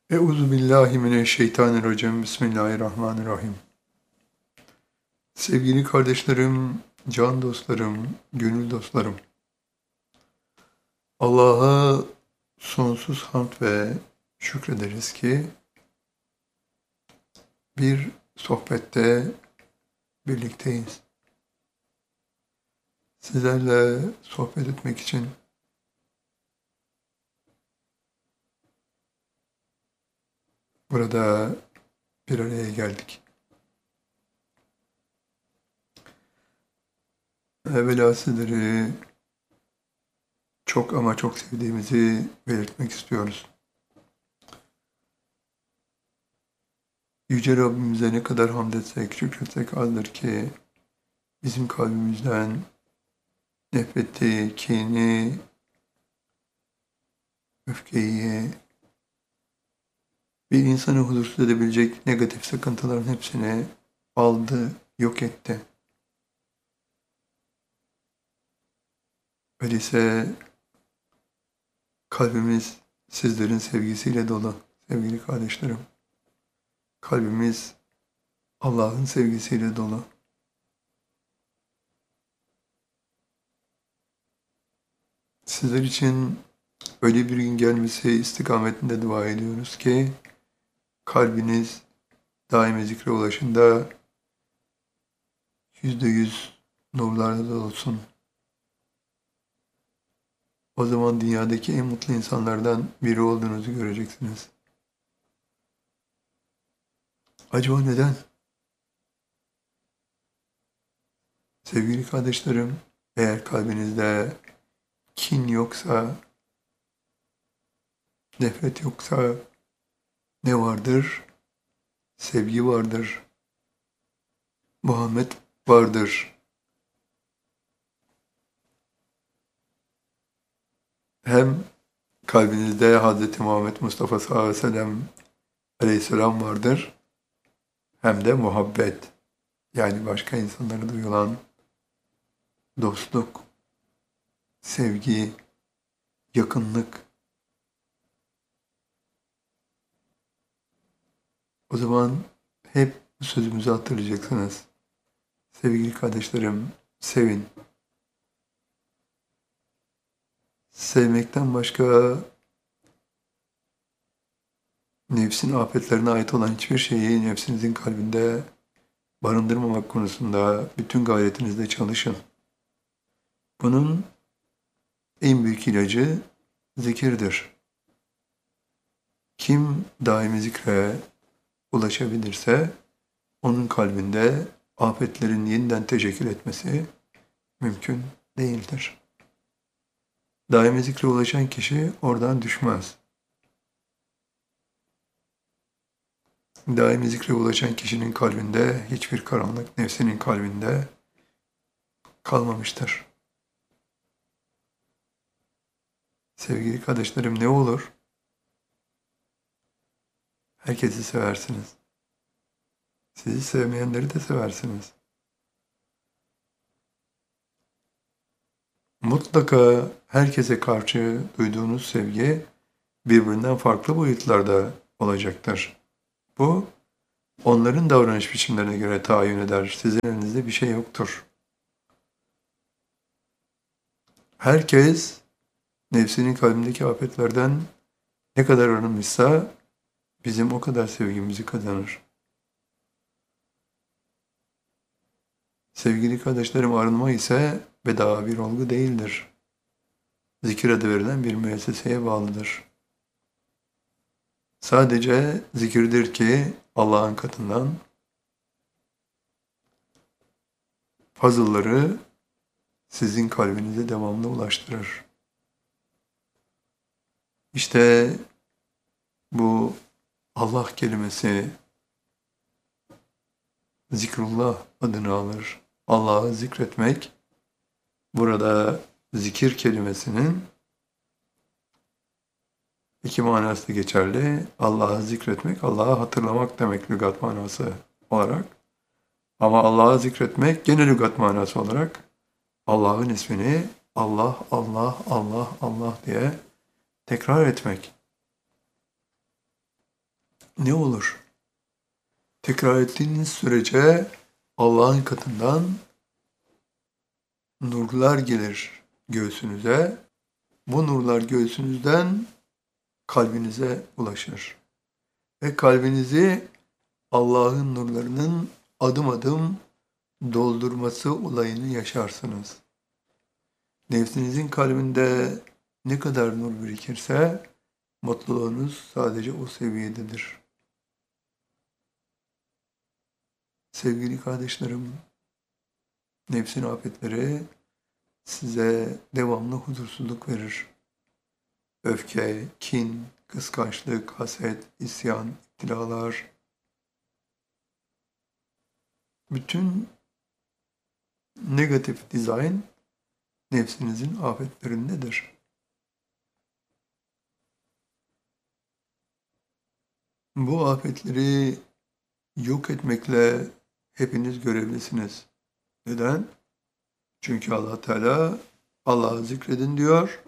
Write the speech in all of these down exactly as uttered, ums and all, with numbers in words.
Euzu billahi mineşşeytanirracim. Bismillahirrahmanirrahim. Sevgili kardeşlerim, can dostlarım, gönül dostlarım. Allah'a sonsuz hamd ve şükrederiz ki bir sohbette birlikteyiz. Sizlerle sohbet etmek için burada bir araya geldik. Evvela sizleri çok ama çok sevdiğimizi belirtmek istiyoruz. Yüce Rabbimize ne kadar hamd etsek, şükretsek azdır ki bizim kalbimizden nefreti, kini, öfkeyi, bir insanı huzursuz edebilecek negatif sıkıntıların hepsini aldı, yok etti. Öyleyse kalbimiz sizlerin sevgisiyle dolu sevgili kardeşlerim. Kalbimiz Allah'ın sevgisiyle dolu. Sizler için öyle bir gün gelmesi istikametinde dua ediyoruz ki kalbiniz daimi zikre ulaşında yüzde yüz nurlarla dolsun. O zaman dünyadaki en mutlu insanlardan biri olduğunuzu göreceksiniz. Acaba neden? Sevgili kardeşlerim, eğer kalbinizde kin yoksa, nefret yoksa ne vardır? Sevgi vardır, Muhammed vardır. Hem kalbinizde Hz. Muhammed Mustafa sallallahu aleyhi ve sellem aleyhisselam vardır, hem de muhabbet, yani başka insanlara duyulan dostluk, sevgi, yakınlık. O zaman hep bu sözümüzü hatırlayacaksınız. Sevgili kardeşlerim, sevin. Sevmekten başka nefsin afetlerine ait olan hiçbir şeyi nefsinizin kalbinde barındırmamak konusunda bütün gayretinizle çalışın. Bunun en büyük ilacı zikirdir. Kim daimi zikre ulaşabilirse onun kalbinde afetlerin yeniden teşekkür etmesi mümkün değildir. Daimi zikre ulaşan kişi oradan düşmez. Daimi zikre ulaşan kişinin kalbinde hiçbir karanlık nefsinin kalbinde kalmamıştır. Sevgili kardeşlerim, ne olur? Herkesi seversiniz. Sizi sevmeyenleri de seversiniz. Mutlaka herkese karşı duyduğunuz sevgi birbirinden farklı boyutlarda olacaktır. Bu, onların davranış biçimlerine göre tayin eder. Sizin elinizde bir şey yoktur. Herkes nefsinin kalbindeki afetlerden ne kadar arınmışsa bizim o kadar sevgimizi kazanır. Sevgili kardeşlerim, arınma ise bedava bir olgu değildir. Zikir adı verilen bir müesseseye bağlıdır. Sadece zikirdir ki Allah'ın katından fazılları sizin kalbinize devamlı ulaştırır. İşte bu Allah kelimesi zikrullah adını alır. Allah'ı zikretmek, burada zikir kelimesinin iki manası da geçerli. Allah'ı zikretmek, Allah'ı hatırlamak demek lügat manası olarak. Ama Allah'ı zikretmek gene lügat manası olarak Allah'ın ismini Allah, Allah, Allah, Allah diye tekrar etmek. ne olur? Tekrar ettiğiniz sürece Allah'ın katından nurlar gelir göğsünüze. Bu nurlar göğsünüzden kalbinize ulaşır. Ve kalbinizi Allah'ın nurlarının adım adım doldurması olayını yaşarsınız. Nefsinizin kalbinde ne kadar nur birikirse mutluluğunuz sadece o seviyededir. Sevgili kardeşlerim, nefsin afetleri size devamlı huzursuzluk verir. Öfke, kin, kıskançlık, haset, isyan, iptilalar, bütün negatif dizayn nefsinizin afetlerindedir. Bu afetleri yok etmekle hepiniz görevlisiniz. Neden? Çünkü Allah Teala Allah'ı zikredin diyor.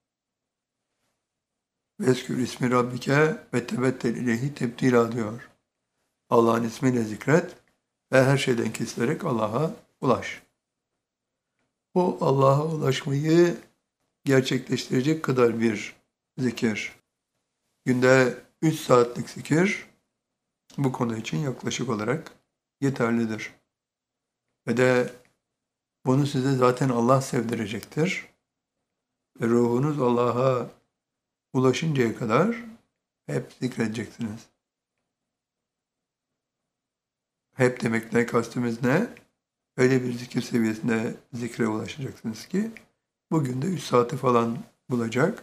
Veskür ismi Rabbike ve tebettel ileyhi tebdila diyor. Allah'ın ismiyle zikret ve her şeyden kesilerek Allah'a ulaş. Bu Allah'a ulaşmayı gerçekleştirecek kadar bir zikir. Günde üç saatlik zikir bu konu için yaklaşık olarak yeterlidir. Ve de bunu size zaten Allah sevdirecektir. Ve ruhunuz Allah'a ulaşıncaya kadar hep zikredeceksiniz. Hep demekle kastımız ne? Öyle bir zikir seviyesinde zikre ulaşacaksınız ki bugün de üç saati falan bulacak.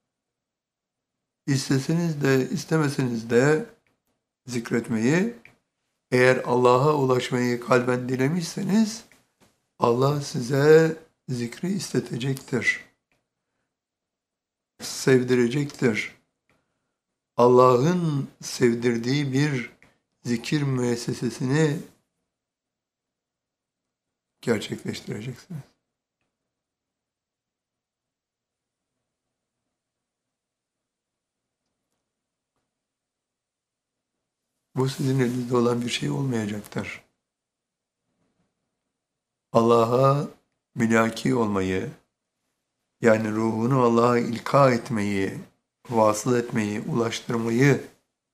İsteseniz de istemeseniz de zikretmeyi, eğer Allah'a ulaşmayı kalben dilemişseniz Allah size zikri istetecektir. Sevdirecektir. Allah'ın sevdirdiği bir zikir müessesesini gerçekleştireceksiniz. Bu sizin elinizde olan bir şey olmayacaktır. Allah'a mülaki olmayı, yani ruhunu Allah'a ilka etmeyi, vasıl etmeyi, ulaştırmayı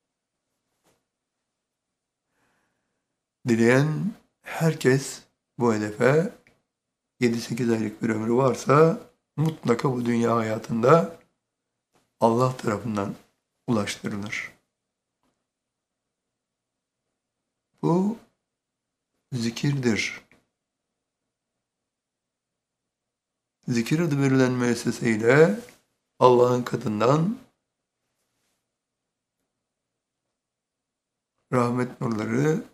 dileyen herkes bu hedefe yedi sekiz aylık bir ömrü varsa mutlaka bu dünya hayatında Allah tarafından ulaştırılır. Bu zikirdir. Zikir adı verilen müesseseyle Allah'ın katından rahmet nurları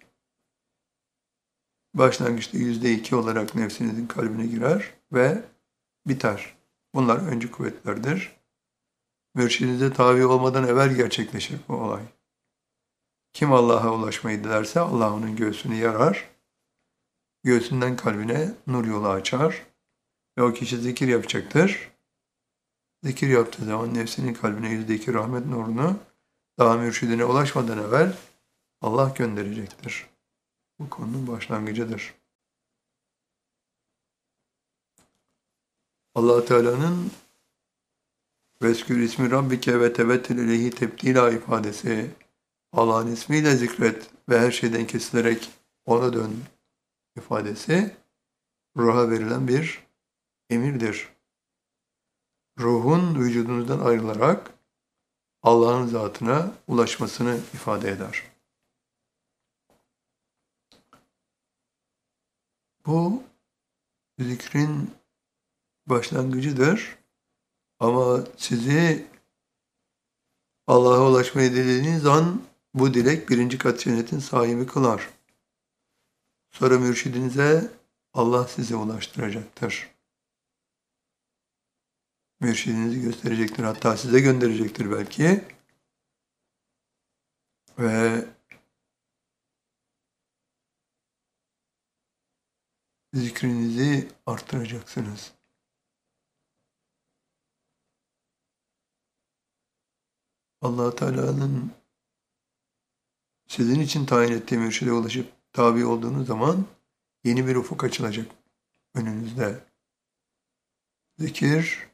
başlangıçta yüzde iki olarak nefsinizin kalbine girer ve biter. Bunlar öncü kuvvetlerdir. Mürşidinize tabi olmadan evvel gerçekleşir bu olay. Kim Allah'a ulaşmayı dilerse Allah onun göğsünü yarar. Göğsünden kalbine nur yolu açar. Ve o kişi zikir yapacaktır. Zikir yaptığı zaman nefsinin kalbine yüzde iki rahmet nurunu daha mürşidine ulaşmadan evvel Allah gönderecektir. Bu konunun başlangıcıdır. Allah Teala'nın Veskür ismi Rabbike ve tebettel ileyhi tebdila ifadesi, Allah'ın ismiyle zikret ve her şeyden kesilerek ona dön ifadesi ruha verilen bir emirdir. Ruhun vücudunuzdan ayrılarak Allah'ın zatına ulaşmasını ifade eder. Bu zikrin başlangıcıdır. Ama sizi Allah'a ulaşmayı dilediğiniz an bu dilek birinci kat cennetin sahibi kılar. Sonra mürşidinize Allah size ulaştıracaktır. Mürşidinizi gösterecektir. Hatta size gönderecektir belki. Ve zikrinizi arttıracaksınız. Allah Teala'nın Sizin için tayin ettiğim mürşide ulaşıp tabi olduğunuz zaman yeni bir ufuk açılacak önünüzde. Zikir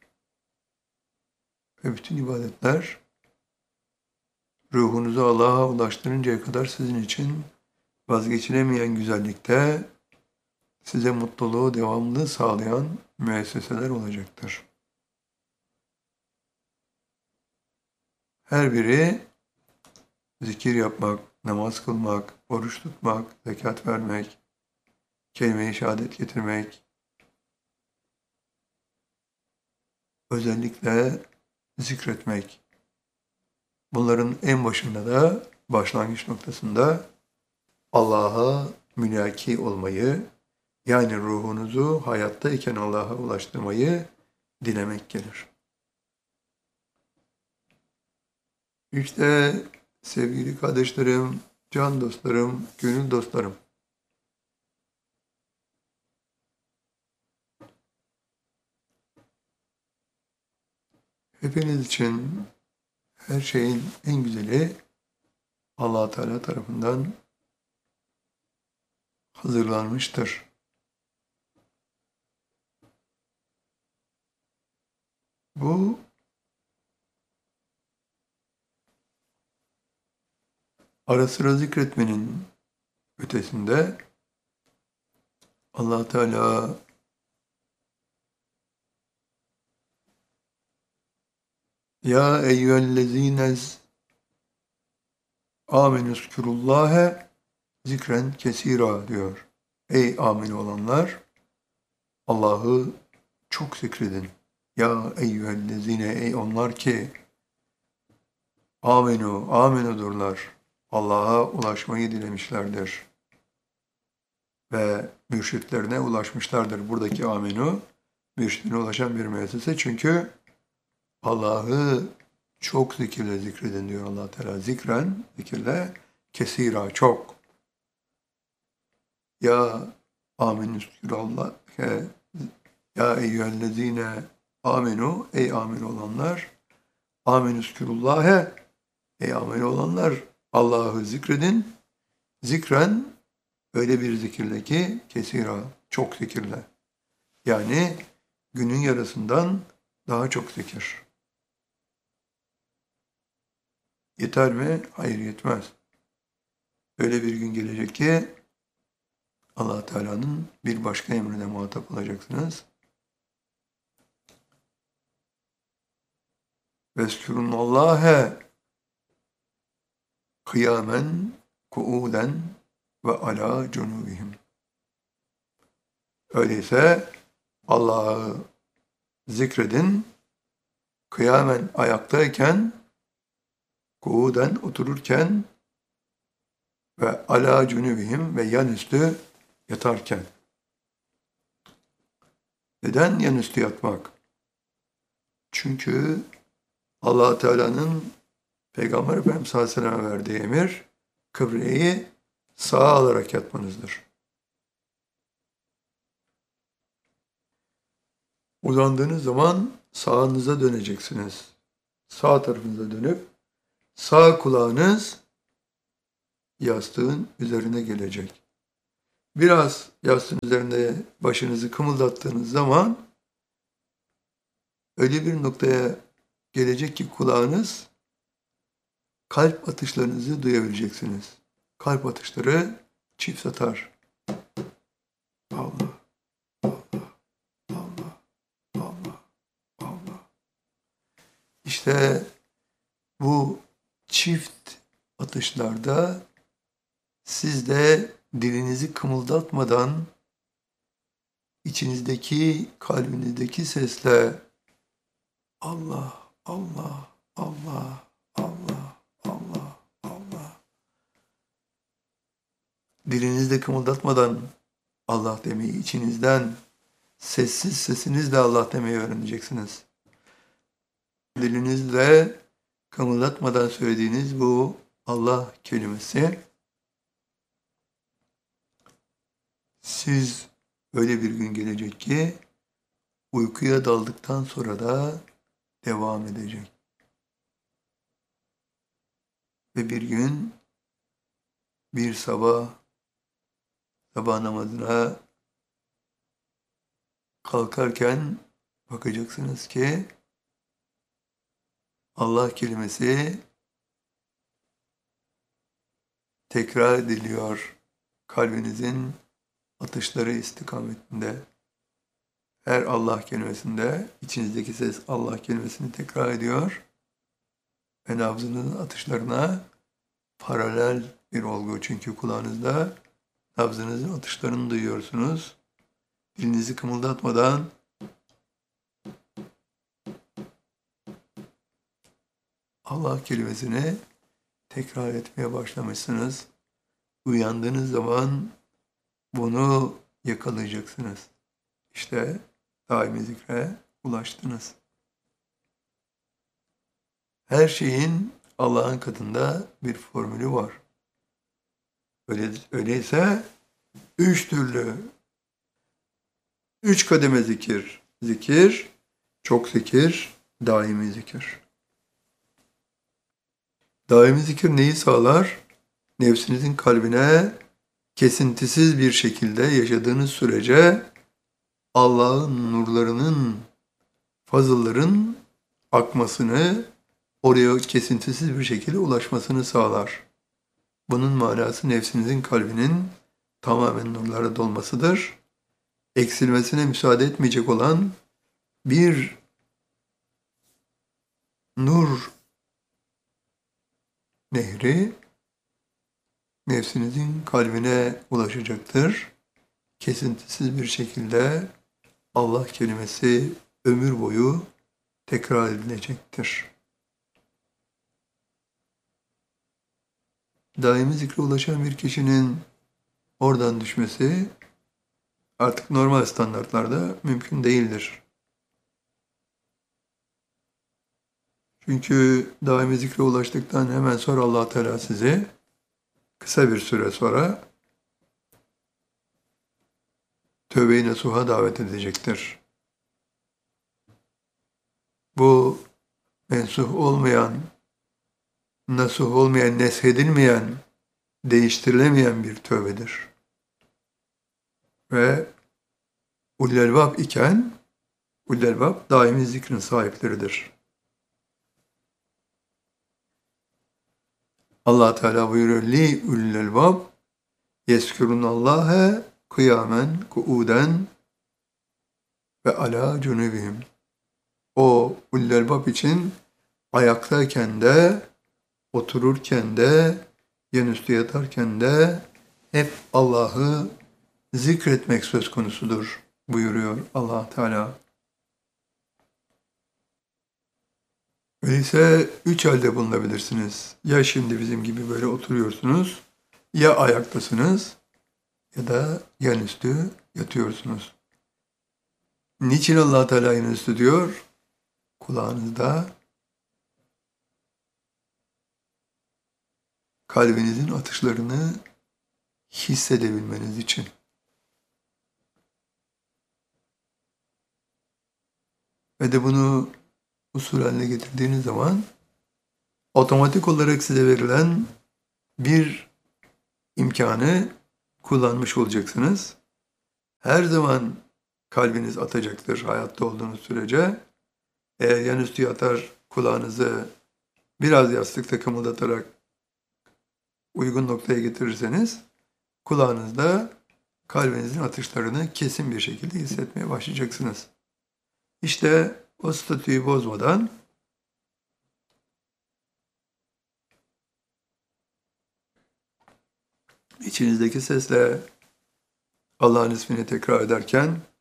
ve bütün ibadetler ruhunuzu Allah'a ulaştırıncaya kadar sizin için vazgeçilemeyen güzellikte size mutluluğu devamlı sağlayan müesseseler olacaktır. Her biri zikir yapmak, namaz kılmak, oruç tutmak, zekat vermek, kelime-i şehadet getirmek, özellikle zikretmek. Bunların en başında da, başlangıç noktasında Allah'a mülaki olmayı, yani ruhunuzu hayattayken Allah'a ulaştırmayı dilemek gelir. İşte sevgili kardeşlerim, can dostlarım, gönül dostlarım, hepiniz için her şeyin en güzeli Allah Teala tarafından hazırlanmıştır. Bu ara sıra zikretmenin ötesinde Allah Teala ya eyyühellezînez âmenüzkurullâhe zikren kesîrâ diyor. Ey amin olanlar, Allah'ı çok zikredin. Ya eyyühellezîne, ey onlar ki amenu, amenudurlar. Allah'a ulaşmayı dilemişlerdir. Ve mürşitlerine ulaşmışlardır. Buradaki amenu, mürşidine ulaşan bir müessese. Çünkü Allah'ı çok zikirle zikredin diyor Allah Teala. Zikren, zikirle, kesira, çok. Ya amin Allah, ya eyyühellezine amenu, ey amin olanlar, amin üskürullâhe, ey amin olanlar, Allah'ı zikredin. Zikren, öyle bir zikirle ki, kesira, çok zikirle. Yani günün yarısından daha çok zikir. Yeter mi? Hayır, yetmez. Öyle bir gün gelecek ki Allah Teala'nın bir başka emrine muhatap olacaksınız. Veskurullâhe kıyamen, kuuden ve ala cunubihim. Öyleyse Allah'ı zikredin, kıyamen ayaktayken, kuuden otururken ve ala cunubihim ve yanüstü yatarken. Neden yanüstü yatmak? Çünkü Allah Teala'nın Peygamber Efendimiz sallallahu aleyhi ve sellem'e verdiği emir, kıbleyi sağa alarak yatmanızdır. Uzandığınız zaman sağınıza döneceksiniz. Sağ tarafınıza dönüp sağ kulağınız yastığın üzerine gelecek. Biraz yastığın üzerinde başınızı kımıldattığınız zaman öyle bir noktaya gelecek ki kulağınız, kalp atışlarınızı duyabileceksiniz. Kalp atışları çift atar. Allah, Allah, Allah, Allah, Allah. İşte bu çift atışlarda siz de dilinizi kımıldatmadan içinizdeki, kalbinizdeki sesle Allah, Allah, Allah, Allah, Allah, Allah. Dilinizde kımıldatmadan Allah demeyi, içinizden sessiz sesinizle Allah demeyi öğreneceksiniz. Dilinizle kımıldatmadan söylediğiniz bu Allah kelimesi, siz öyle bir gün gelecek ki uykuya daldıktan sonra da devam edecek. Ve bir gün bir sabah, sabah namazına kalkarken bakacaksınız ki Allah kelimesi tekrar ediliyor kalbinizin atışları istikametinde. Her Allah kelimesinde içinizdeki ses Allah kelimesini tekrar ediyor ve nabzınızın atışlarına paralel bir olgu. Çünkü kulağınızda nabzınızın atışlarını duyuyorsunuz. Dilinizi kımıldatmadan Allah kelimesini tekrar etmeye başlamışsınız. Uyandığınız zaman bunu yakalayacaksınız. İşte daimi zikre ulaştınız. Her şeyin Allah'ın katında bir formülü var. Öyle, öyleyse üç türlü, üç kademe zikir. Zikir, çok zikir, daimi zikir. Daimi zikir neyi sağlar? Nefsinizin kalbine kesintisiz bir şekilde yaşadığınız sürece Allah'ın nurlarının, fazılların akmasını, oraya kesintisiz bir şekilde ulaşmasını sağlar. Bunun manası nefsinizin kalbinin tamamen nurlara dolmasıdır. Eksilmesine müsaade etmeyecek olan bir nur nehri nefsinizin kalbine ulaşacaktır. Kesintisiz bir şekilde Allah kelimesi ömür boyu tekrar edilecektir. Daimi zikre ulaşan bir kişinin oradan düşmesi artık normal standartlarda mümkün değildir. Çünkü daimi zikre ulaştıktan hemen sonra Allah Teala sizi kısa bir süre sonra tövbe-i nasuha davet edecektir. Bu mensuh olmayan, nasuh olmayan, neshedilmeyen, değiştirilemeyen bir tövbedir. Ve ullelbab iken, ullelbab daimi zikrin sahipleridir. Allah Teala buyuruyor, li ullelbab yeskurunallâhe kıyamen, kuuden ve ala cunubihim. O ullelbab için ayaktayken de, otururken de, yanüstü yatarken de hep Allah'ı zikretmek söz konusudur buyuruyor Allah Teala. Öyleyse üç halde bulunabilirsiniz. Ya şimdi bizim gibi böyle oturuyorsunuz, ya ayaktasınız ya da yanüstü yatıyorsunuz. Niçin Allah Teala yanüstü diyor? Kulağınızda kalbinizin atışlarını hissedebilmeniz için. Ve de bunu usul haline getirdiğiniz zaman otomatik olarak size verilen bir imkanı kullanmış olacaksınız. Her zaman kalbiniz atacaktır hayatta olduğunuz sürece. Eğer yanüstü yatar kulağınızı biraz yastıkta kımıldatarak uygun noktaya getirirseniz kulağınızda kalbinizin atışlarını kesin bir şekilde hissetmeye başlayacaksınız. İşte o statüyü bozmadan içinizdeki sesle Allah'ın ismini tekrar ederken